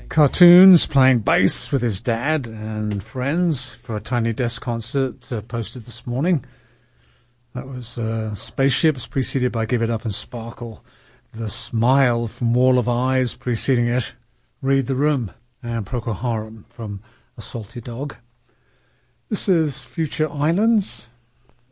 Cartoons playing bass with his dad and friends for a Tiny Desk concert posted this morning. That was Spaceships, preceded by Give It Up and Sparkle. The Smile from Wall of Eyes, preceding it, Read the Room, and Procol Harum from A Salty Dog. This is Future Islands,